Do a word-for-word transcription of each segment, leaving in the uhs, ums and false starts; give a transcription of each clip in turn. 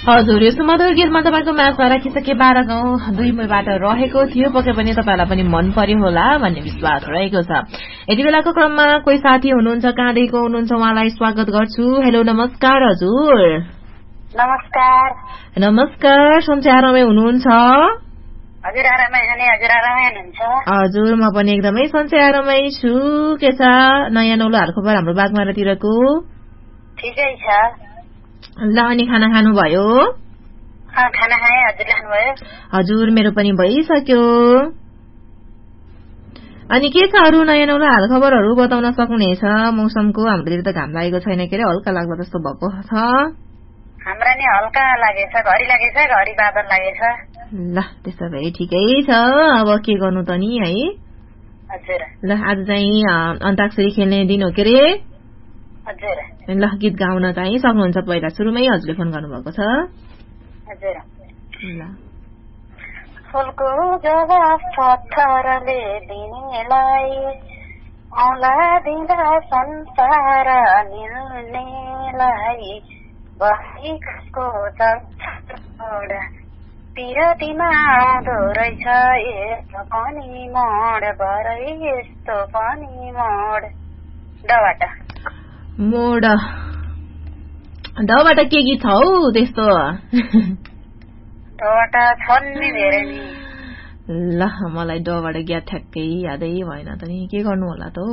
हजुर यो सुमधुर गीतमा तपाईँको म्याचमा राखिसके बाह्र गाउँ दुई मैबाट रहेको थियो। पक्कै पनि तपाईँलाई पनि मन पर्यो होला भन्ने विश्वास रहेको छ। यति बेलाको क्रममा कोही साथी हुनुहुन्छ, कहाँदेखिको हुनुहुन्छ, उहाँलाई स्वागत गर्छु। हेलो नमस्कार हजुर। नमस्कार। नमस्कार, सन्चै आरामै हुनुहुन्छ? हजुर आरामै हुने, हजुर आरामै हुनुहुन्छ? हजुर म पनि एकदमै सन्चै आरामै छु। के छ नयाँ नौलो हालखबर हाम्रो बागमारातिरको? ठिकै छ। ल अनि खाना खानुभयो? खाना खाएँ, हजुर खानुभयो? हजुर मेरो पनि भइसक्यो। अनि के छ अरू नयाँ नौलो हालखबरहरू बताउन सक्नुहुनेछ? मौसमको हाम्रोतिर त घाम लागेको छैन के अरे, हल्का लाग्दो जस्तो भएको छ। हाम्रा नि हल्का लागेछ, घरि लागेछ, घरि बादल लागेछ। ल त्यसो भए ठिकै छ। अब के गर्नु त नि है? हजुर। ल आज चाहिँ अन्ताक्षरी खेल्ने दिन हो के अरे? हजुर। ल गीत गाउन चाहिँ सक्नुहुन्छ? पहिला सुरुमै हजुरले फोन गर्नुभएको छ। हजुर। ल फुलको जवाफ पत्थरले दिनेलाई औला दिँदा संसार मिल्नेलाई बसेको छोडा पिरतीमा आउँदो रहेछ यस्तो पनि मोड भरै यस्तो पनि मोड। डबाट मोड डबाट के गीत छ हौ त्यस्तो? डबाट छन् नि धेरै नि। ल मलाई डबाट गीत ठ्याक्कै यादै भएन त नि, के गर्नु होला त?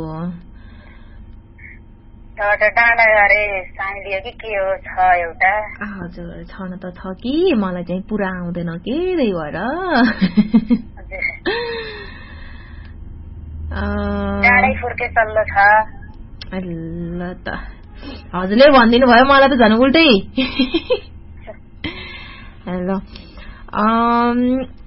डबाट डाँडा गरे साइलियो कि के हो छ एउटा? हजुर छन त छ कि मलाई चाहिँ पुरा आउँदैन के त्यही भएर। डाँडै फुर्के चल्लो छ। ल त हजुरले भनिदिनु भयो, मलाई त झन् उल्टै। ल